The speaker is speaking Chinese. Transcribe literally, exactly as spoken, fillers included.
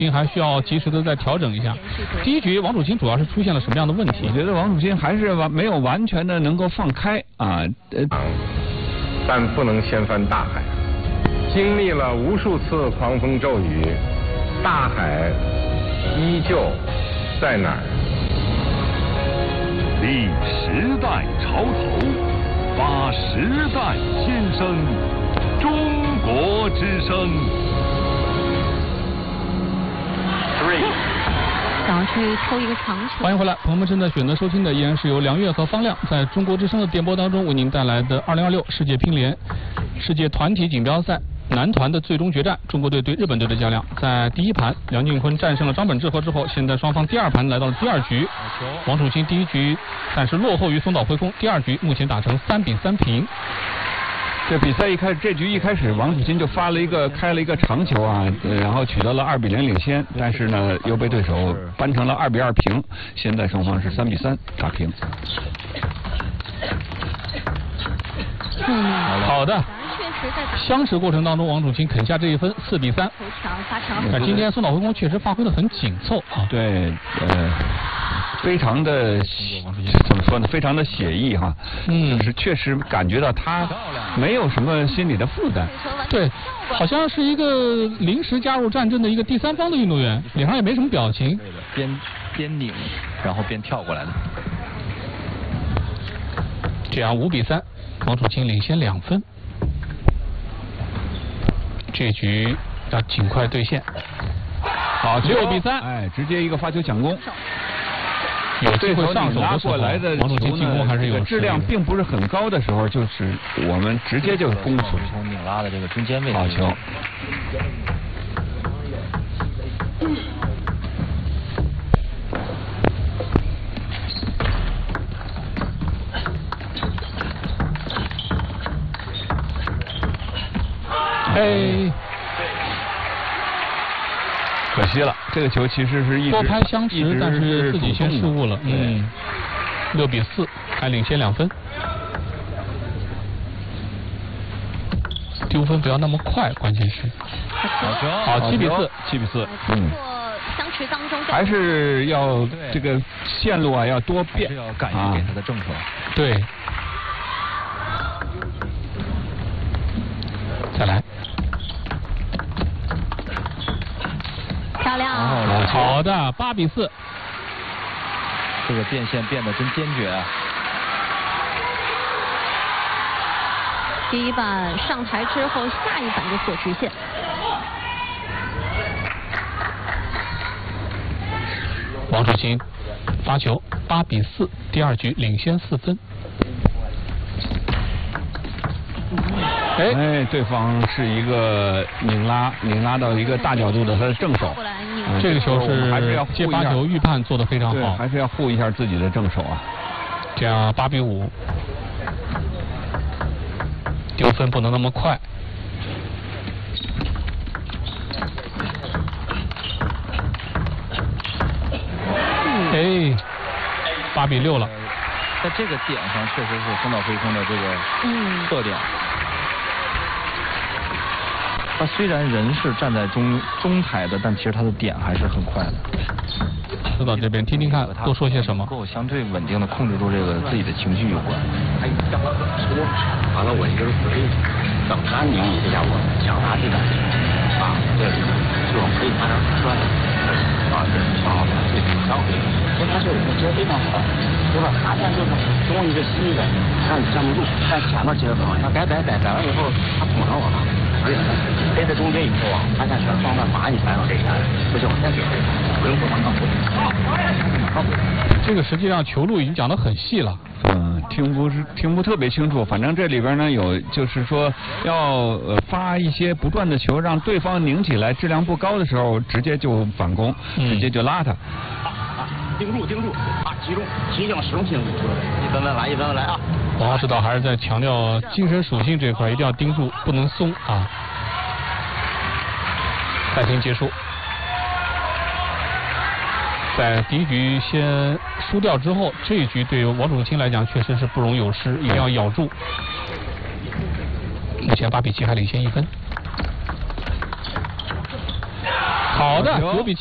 还需要及时的再调整一下。第一局王楚钦主要是出现了什么样的问题？ 我觉得王楚钦还是完没有完全的能够放开啊，呃， 但不能掀翻大海。经历了无数次狂风骤雨，大海依旧在哪儿？ 立时代潮头，发时代先声，中国之声。 想要去抽一个长球。 欢迎回来，朋友们正在选择收听的依然是由梁月和方亮在中国之声的电波当中为您带来的二零二六世界乒联世界团体锦标赛男团的最终决战，中国队对日本队的较量。在第一盘，梁靖昆战胜了张本智和之后，现在双方第二盘来到了第二局。王楚钦第一局暂时落后于松岛辉空，第二局目前打成三比三平。 这比赛一开始，这局一开始，王楚钦就发了一个开了一个长球啊，呃、然后取得了二比零领先，但是呢又被对手扳成了二比二平。现在双方是三比三打平。 嗯， 好的。相持过程当中，王楚钦啃下这一分，四比三。但今天松岛辉空确实发挥的很紧凑啊。 对，呃。非常的怎么说呢？非常的写意哈，嗯，就是确实感觉到他没有什么心理的负担， 对，好像是一个临时加入战阵的一个第三方的运动员，脸上也没什么表情， 边边拧然后边跳过来的， 这样五比三，王楚钦领先两分，这局要尽快兑现。好，六比三， 哎，直接一个发球抢攻。 有机会上手拉过来的王楚钦进攻还是有质量并不是很高的时候，就是我们直接就攻出从拧拉的这个中间位置。 好球！ 哎。 可惜了，这个球其实是一直多拍相持，但是自己先失误了。嗯，六比四，还领先两分。丢分不要那么快，关键是。 好球！ 好，七比四， 七比四。嗯。 相持当中还是要这个线路啊要多变， 还是要敢于给他的正手。 对。再来。 漂亮， 哦、好的，八比四， 这个变线变得真坚决啊！ 第一板上台之后，下一板就锁直线。 王楚钦发球，八比四，第二局领先四分。 哎哎，对方是一个拧拉，拧拉到一个大角度的他的正手。 嗯、这个球是还是要接发球预判做得非常好， 还是要护一下自己的正手啊。 这样八比五，丢分不能那么快。哎，八比六了。 在这个点上，确实是松岛辉空的这个特点。嗯他虽然人是站在中中台的，但其实他的点还是很快的。 说到这边听听看，多说些什么？ 能够相对稳定的控制住这个自己的情绪有关。 他一叫他说，完了我一个人可以等他拧你这下，我想他这个啊，对，就可以马上摔啊，这挺好的，这挺消费。所以他这个接非常好，对吧？他现在就是中一个新的，让你站不住，但前面接的好，他改改改改完以后，他捅上我了。而且飞在中间以后啊，他现在全放慢把你来到这一单，不行，我先给这个，不用说往上回。 这个实际上球路已经讲得很细了。 嗯，听不是听不特别清楚，反正这里边呢有就是说要呃发一些不断的球，让对方拧起来，质量不高的时候直接就反攻，嗯、直接就拉他。 盯住盯住啊，集中，提醒十中心，一分分来，一分分来啊！ 王指导还是在强调精神属性这一块，一定要盯住，不能松啊。赛评结束，在第一局先输掉之后，这一局对于王楚钦来讲确实是不容有失，一定要咬住。目前八比七还领先一分。 好的，九比七。